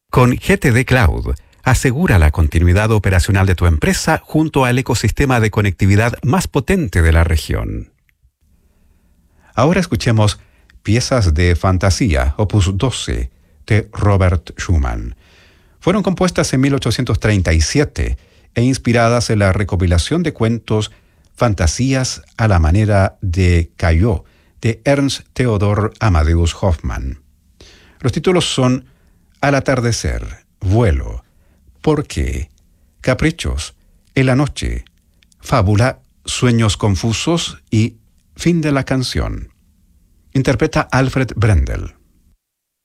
Con GTD Cloud, asegura la continuidad operacional de tu empresa junto al ecosistema de conectividad más potente de la región. Ahora escuchemos Piezas de Fantasía, opus 12, de Robert Schumann. Fueron compuestas en 1837 e inspiradas en la recopilación de cuentos Fantasías a la manera de Caillou, de Ernst Theodor Amadeus Hoffmann. Los títulos son Al atardecer, Vuelo, ¿Por qué?, Caprichos, En la noche, Fábula, Sueños confusos y Fin de la canción. Interpreta Alfred Brendel.